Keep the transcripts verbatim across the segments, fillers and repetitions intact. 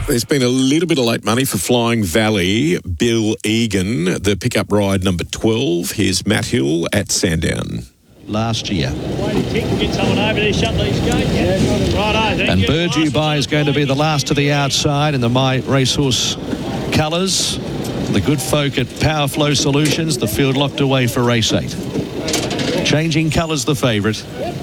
There's been a little bit of late money for Flying Valley. Bill Egan, the pickup ride number twelve. Here's Matt Hill at Sandown. Last year. And Bird Dubai is going to be the last to the outside in the My Racehorse colours. The good folk at Power Flow Solutions, the field locked away for race eight. Changing colours, the favourite.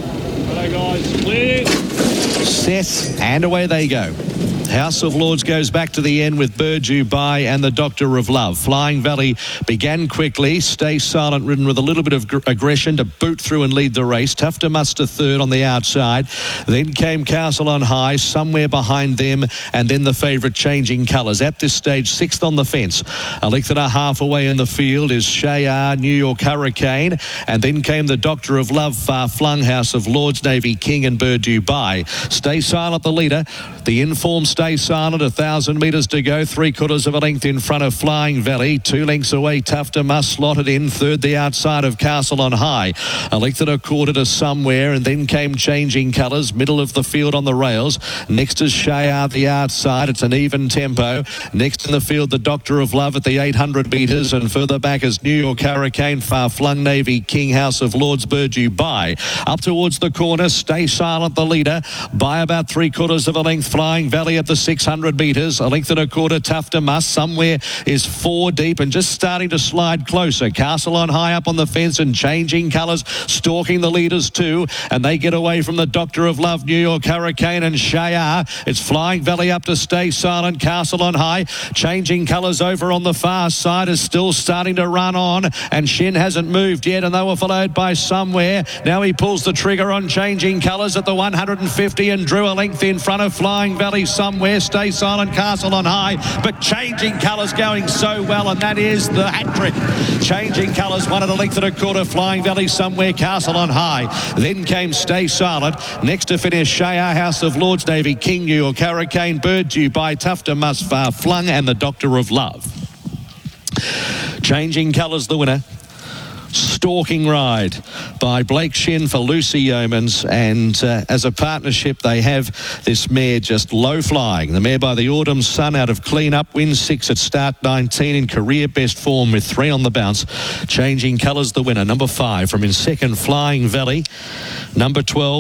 Set, and away they go. House of Lords goes back to the end with Bird Dubai and the Doctor of Love. Flying Valley began quickly. Stay Silent ridden with a little bit of gr- aggression to boot through and lead the race. Tough to Muster third on the outside. Then came Castle on High, somewhere behind them, and then the favourite Changing Colours. At this stage, sixth on the fence. A length and a half away in the field is Shayar, New York Hurricane, and then came the Doctor of Love, Far Flung, House of Lords, Navy King, and Bird Dubai. Stay Silent, the leader. The informed Stay Silent, a thousand metres to go, three quarters of a length in front of Flying Valley, two lengths away, Tough to Must slotted in, third the outside of Castle on High, a length and a quarter to Somewhere, and then came Changing Colours, middle of the field on the rails. Next is Shayar the outside, it's an even tempo. Next in the field, the Doctor of Love at the eight hundred metres, and further back is New York Hurricane, Far Flung, Navy King, House of Lords, Bird Dubai. Up towards the corner, Stay Silent the leader, by about three quarters of a length, Flying Valley at the six hundred metres, a length and a quarter, Tough to Must. Somewhere is four deep and just starting to slide closer. Castle on High up on the fence and Changing Colours stalking the leaders too, and they get away from the Doctor of Love, New York Hurricane and Shayar. It's Flying Valley up to Stay Silent, Castle on High. Changing Colours over on the far side is still starting to run on, and Shin hasn't moved yet, and they were followed by Somewhere. Now he pulls the trigger on Changing Colours at the one hundred fifty and drew a length in front of Flying Valley. Somewhere, Stay Silent, Castle on High, but Changing Colours going so well, and that is the hat-trick. Changing Colours won at a length and a quarter, Flying Valley, Somewhere, Castle on High. Then came Stay Silent. Next to finish, Shayar, House of Lords, Navy King, New York Hurricane, Bird Dubai, Tough to Must, Far Flung, and the Doctor of Love. Changing Colours, the winner. Stalking Ride by Blake Shin for Lucy Yeomans, and uh, as a partnership they have this mare just low flying. The mare by the Autumn Sun out of Clean Up, wins six at start nineteen in career best form with three on the bounce. Changing Colours the winner. Number five from in second, Flying Valley. Number twelve